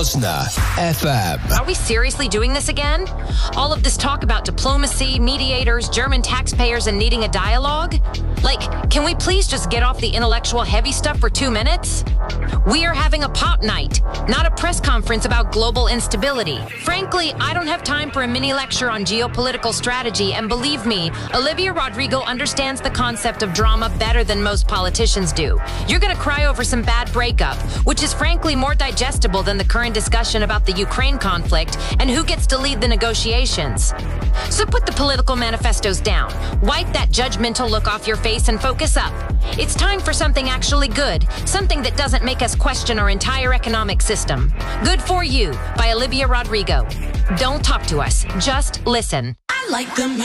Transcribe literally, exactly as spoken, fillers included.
F M. Are we seriously doing this again? All of this talk about diplomacy, mediators, German taxpayers, and needing a dialogue? Like, can we please just get off the intellectual heavy stuff for two minutes? We are having a pop night, not a press conference about global instability. Frankly, I don't have time for a mini lecture on geopolitical strategy, and believe me, Olivia Rodrigo understands the concept of drama better than most politicians do. You're gonna cry over some bad breakup, which is frankly more digestible than the current discussion about the Ukraine conflict and who gets to lead the negotiations. So put the political manifestos down, wipe that judgmental look off your face and focus up. It's time for something actually good, something that doesn't make us question our entire economic system. Good for You by Olivia Rodrigo. Don't talk to us, just listen. I like them.